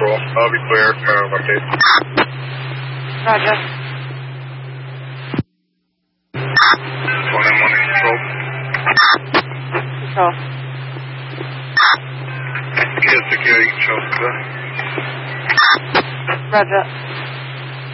Patrol. I'll be clear. Update. Roger. 191 Control. Control. Get security control, sir. Roger.